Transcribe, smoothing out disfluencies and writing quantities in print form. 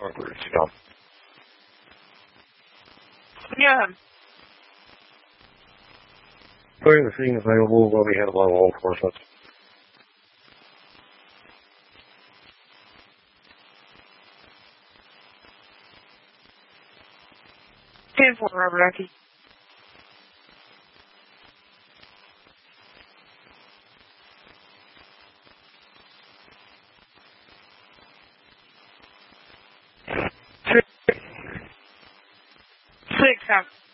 Yeah. Clearing the scene available will be handled by law enforcement. 10-4, Robert Aki. Six,